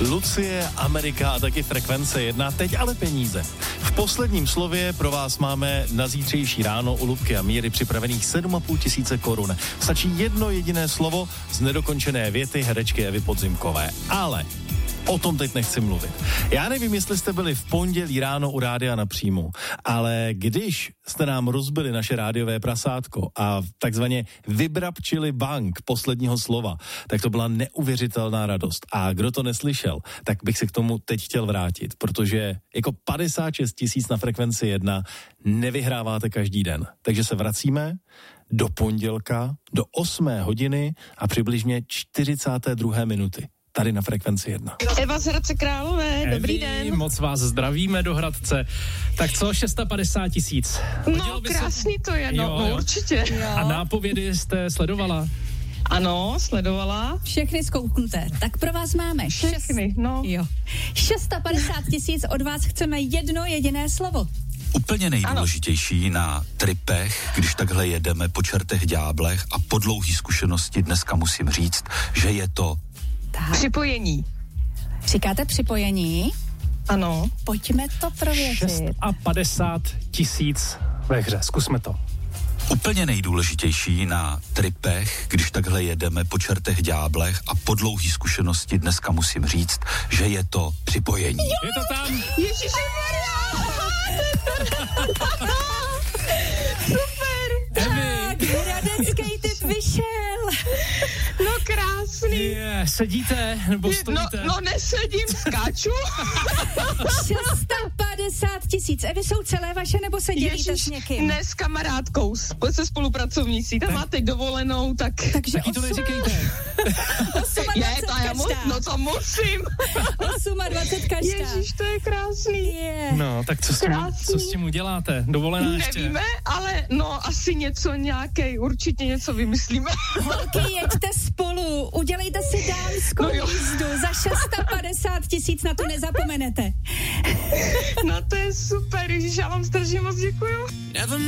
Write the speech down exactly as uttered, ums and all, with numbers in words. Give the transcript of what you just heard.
Lucie, Amerika a taky Frekvence jedna, teď ale peníze. V posledním slově pro vás máme na zítřejší ráno u Lubky a Míry připravených sedm a půl tisíce korun. Stačí jedno jediné slovo z nedokončené věty herečky Evy Podzimkové. Ale o tom teď nechci mluvit. Já nevím, jestli jste byli v pondělí ráno u Rádia na příjmu, ale když jste nám rozbili naše rádiové prasátko a takzvaně vybrabčili bank posledního slova, tak to byla neuvěřitelná radost. A kdo to neslyšel, tak bych se k tomu teď chtěl vrátit, protože jako padesát šest tisíc na Frekvenci jedna nevyhráváte každý den. Takže se vracíme do pondělka, do osmé hodiny a přibližně čtyřicáté druhé minuty. Tady na Frekvenci jedna. Eva z Hradce Králové, Evi, dobrý den. Moc vás zdravíme do Hradce. Tak co, šest set padesát tisíc? No, krásný se... to je, no, jo, no jo. určitě. Jo. A nápovědy jste sledovala? Ano, sledovala. Všechny zkouknuté. Tak pro vás máme. Všechny, šest... no. Jo. šest set padesát tisíc, od vás chceme jedno jediné slovo. Úplně nejdůležitější ano. Na tripech, když takhle jedeme po čertech ďáblech a po dlouhý zkušenosti dneska musím říct, že je to tak. Připojení. Říkáte připojení? Ano. Pojďme to prověřit. šest set padesát tisíc ve hře, zkusme to. Úplně nejdůležitější na tripech, když takhle jedeme po čertech ďáblech a po dlouhý zkušenosti dneska musím říct, že je to připojení. Jo! Je to tam? Ježišmarja! Super! Tak, hradecký typ vyšel. No krásný. Je, sedíte nebo stojíte? No, no nesedím, skáču. šest set padesát tisíc. Evy, jsou celé vaše, nebo se dělíte Ježiš, s někým? ne, s kamarádkou, se spolupracovnící. Tam má teď dovolenou, tak... Takže Taky to neříkejte. Je, to já mu, no to musím. dvacet osm každá. Ježiš, to je krásný. Yeah. No, tak co s, tím, co s tím uděláte? Dovolená ještě? Nevíme, ale no asi něco nějaký, určitě něco vymyslíme. Holky, jeďte spolu, udělejte si dámskou no jízdu, za šest set padesát tisíc, na to nezapomenete. No to je super, Ježiš, já vám strašně moc děkuju.